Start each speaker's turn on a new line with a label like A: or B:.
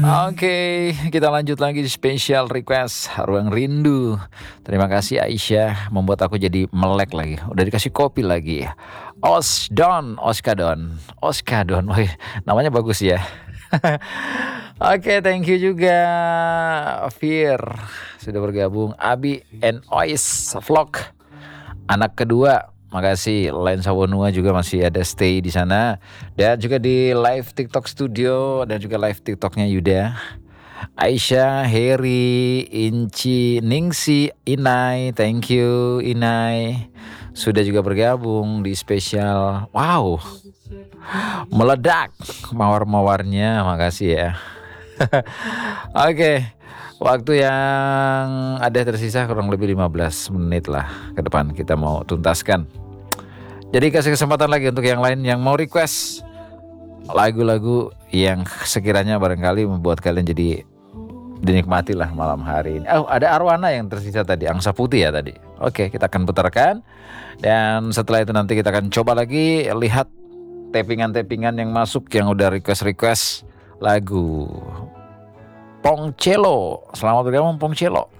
A: Oke, kita lanjut lagi di special request Ruang Rindu. Terima kasih Aisyah, membuat aku jadi melek lagi. Udah dikasih kopi lagi. Oskadon. Wih, namanya bagus ya. Oke, thank you juga Fir sudah bergabung. Abi and Ois Vlog anak kedua. Makasih Lensa Wonua juga masih ada stay di sana, dan juga di live TikTok studio dan juga live TikToknya Yuda. Aisyah, Heri, Inci, Ningsi, Inai, thank you Inai sudah juga bergabung di spesial. Wow, meledak mawar-mawarnya, makasih ya. Oke, waktu yang ada tersisa kurang lebih 15 menit lah ke depan kita mau tuntaskan. Jadi kasih kesempatan lagi untuk yang lain yang mau request lagu-lagu yang sekiranya barangkali membuat kalian jadi dinikmati lah malam hari ini. Oh, ada Arwana yang tersisa tadi, Angsa Putih ya tadi. Oke, kita akan putarkan. Dan setelah itu nanti kita akan coba lagi lihat tappingan-tappingan yang masuk yang udah request lagu. Pong Cello, selamat bergabung Pong Cello.